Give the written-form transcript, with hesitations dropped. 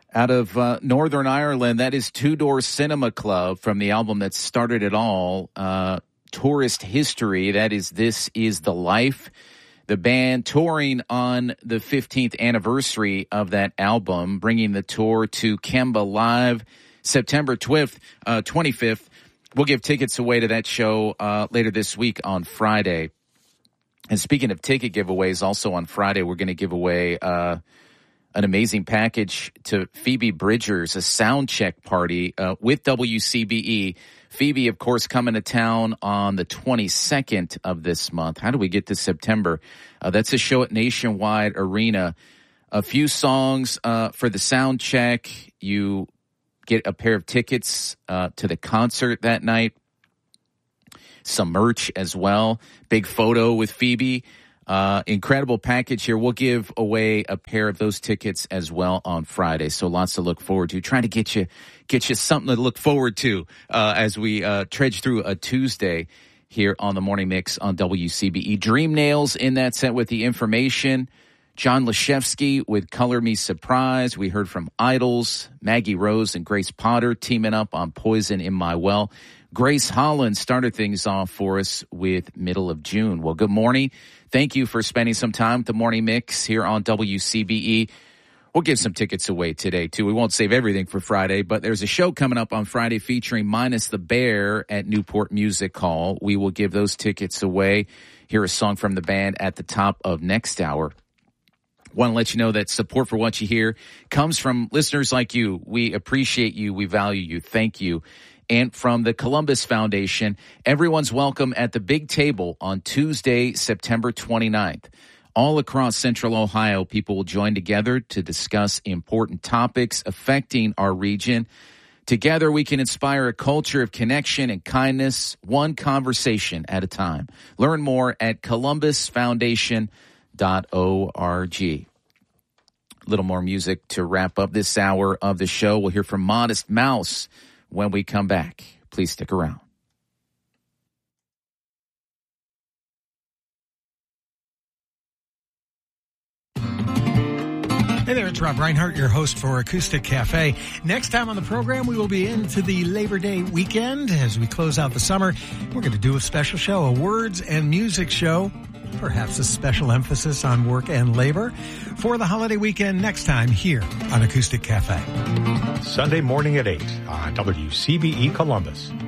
Out of Northern Ireland, that is Two Door Cinema Club from the album that started it all, Tourist History. That is This Is the Life. The band touring on the 15th anniversary of that album, bringing the tour to Kemba Live September 25th. We'll give tickets away to that show later this week on Friday. And speaking of ticket giveaways, also on Friday, we're going to give away an amazing package to Phoebe Bridgers, a sound check party with WCBE. Phoebe, of course, coming to town on the 22nd of this month. How do we get to September? That's a show at Nationwide Arena. A few songs for the sound check. You get a pair of tickets to the concert that night. Some merch as well. Big photo with Phoebe. Incredible package here. We'll give away a pair of those tickets as well on Friday. So lots to look forward to. Trying to get you something to look forward to as we trudge through a Tuesday here on the Morning Mix on WCBE. Dream Nails in that set with the information. John Leshevsky with Color Me Surprise. We heard from Idols, Maggie Rose and Grace Potter teaming up on Poison in My Well. Grace Holland started things off for us with Middle of June. Well, good morning. Thank you for spending some time with the Morning Mix here on WCBE. We'll give some tickets away today, too. We won't save everything for Friday, but there's a show coming up on Friday featuring Minus the Bear at Newport Music Hall. We will give those tickets away. Hear a song from the band at the top of next hour. Want to let you know that support for what you hear comes from listeners like you. We appreciate you. We value you. Thank you. And from the Columbus Foundation, everyone's welcome at the Big Table on Tuesday, September 29th. All across Central Ohio, people will join together to discuss important topics affecting our region. Together, we can inspire a culture of connection and kindness, one conversation at a time. Learn more at columbusfoundation.org. A little more music to wrap up this hour of the show. We'll hear from Modest Mouse when we come back. Please stick around. Hey there, it's Rob Reinhart, your host for Acoustic Cafe. Next time on the program, we will be into the Labor Day weekend. As we close out the summer, we're going to do a special show, a words and music show, perhaps a special emphasis on work and labor for the holiday weekend next time here on Acoustic Cafe. Sunday morning at 8 on WCBE Columbus.